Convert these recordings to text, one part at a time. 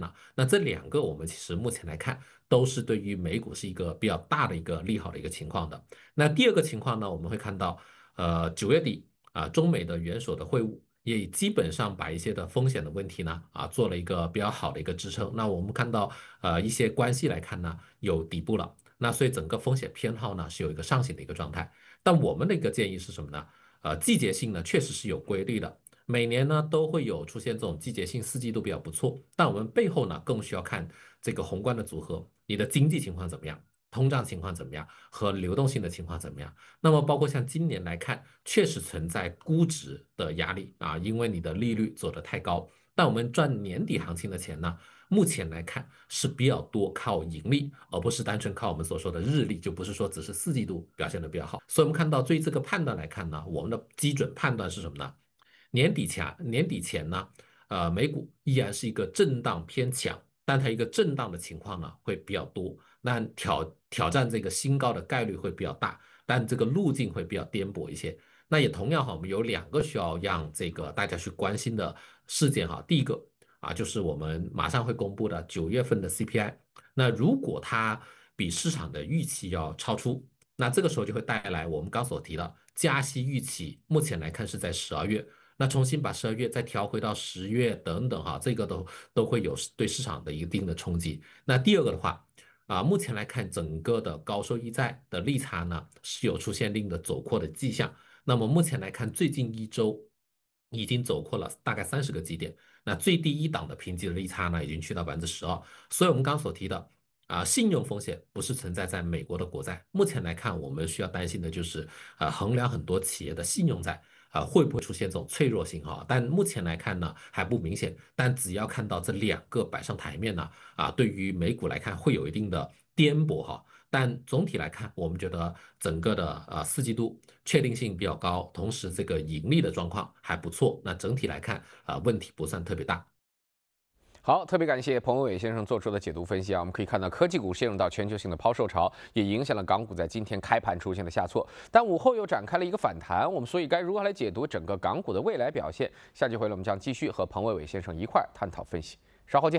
了。那这两个我们其实目前来看都是对于美股是一个比较大的一个利好的一个情况的。那第二个情况呢，我们会看到，9月底中美的元首的会晤。也基本上把一些的风险的问题呢，做了一个比较好的一个支撑。那我们看到，一些关系来看呢，有底部了。那所以整个风险偏好呢是有一个上行的一个状态。但我们的一个建议是什么呢？季节性呢确实是有规律的，每年呢都会有出现这种季节性4季度比较不错。但我们背后呢更需要看这个宏观的组合，你的经济情况怎么样？通胀情况怎么样和流动性的情况怎么样？那么包括像今年来看，确实存在估值的压力因为你的利率走得太高。但我们赚年底行情的钱呢，目前来看是比较多靠盈利，而不是单纯靠我们所说的日利，就不是说只是4季度表现的比较好。所以我们看到对于这个判断来看呢，我们的基准判断是什么呢？年底前呢，美股依然是一个震荡偏强，但它一个震荡的情况呢会比较多，那挑战这个新高的概率会比较大，但这个路径会比较颠簸一些。那也同样哈，我们有两个需要让这个大家去关心的事件哈。第一个就是我们马上会公布的9月份的 CPI。那如果它比市场的预期要超出，那这个时候就会带来我们刚所提的加息预期，目前来看是在12月。那重新把12月再调回到10月等等哈，这个都会有对市场的一定的冲击。那第二个的话，目前来看整个的高收益债的利差呢是有出现一定的走扩的迹象。那么目前来看，最近一周已经走扩了大概30个基点，那最低一档的评级的利差呢已经去到12%。所以我们刚刚所提的信用风险不是存在在美国的国债，目前来看我们需要担心的就是衡量很多企业的信用债。会不会出现这种脆弱性哈？但目前来看呢还不明显，但只要看到这两个摆上台面呢，对于美股来看会有一定的颠簸哈。但总体来看，我们觉得整个的4季度确定性比较高，同时这个盈利的状况还不错。那整体来看问题不算特别大。 好，特别感谢彭伟先生做出的解读分析我们可以看到，科技股陷入到全球性的抛售潮，也影响了港股在今天开盘出现的下挫，但午后又展开了一个反弹。我们所以该如何来解读整个港股的未来表现？下集回来我们将继续和彭伟先生一块探讨分析。稍后见。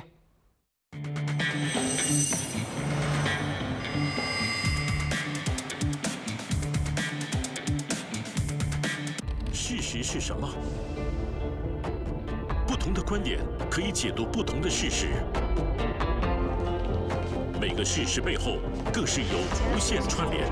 事实是什么？不同的观点可以解读不同的事实，每个事实背后更是有无限串联。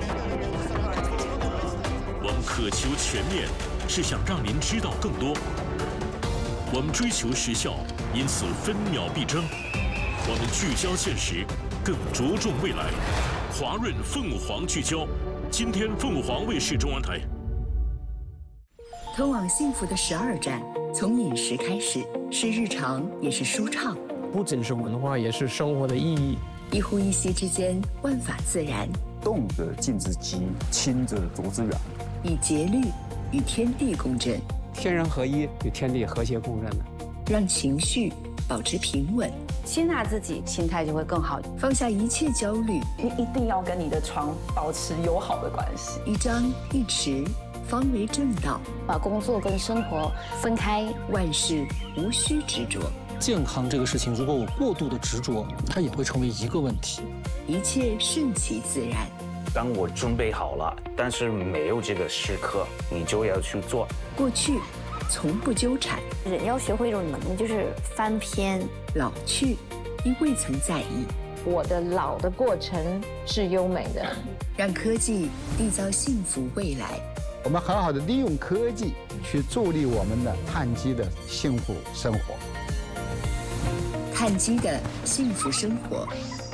我们渴求全面，是想让您知道更多。我们追求时效，因此分秒必争。我们聚焦现实，更着重未来。华润凤凰聚焦，今天凤凰卫视中文台。 通往幸福的12站，从饮食开始，是日常，也是舒畅。 不仅是文化，也是生活的意义。 一呼一吸之间，万法自然。 动则静之机，清则浊之源。 以节律与天地共振， 天人合一，与天地和谐共振的， 让情绪保持平稳。 接纳自己，心态就会更好。 放下一切焦虑， 你一定要跟你的床保持友好的关系。 一张一弛，方为正道。 把工作跟生活分开， 万事无需执着。 健康这个事情，如果我过度的执着，它也会成为一个问题。 一切顺其自然。 当我准备好了，但是没有这个时刻，你就要去做。 过去从不纠缠， 人要学会一种能力，就是翻篇。 老去亦未曾在意。 我的老的过程是优美的， 让科技缔造幸福未来。 我们很好的利用科技去助力我们的碳基的幸福生活。 碳基的幸福生活。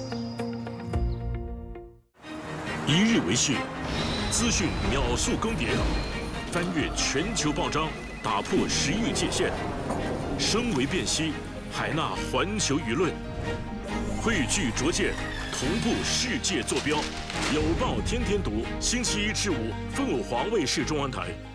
一日为市，资讯秒速更迭，翻越全球报章，打破时域界限，声为辨析，海纳环球舆论，汇聚拙见，同步世界坐标。有报天天读，星期1至5，凤凰卫视中文台。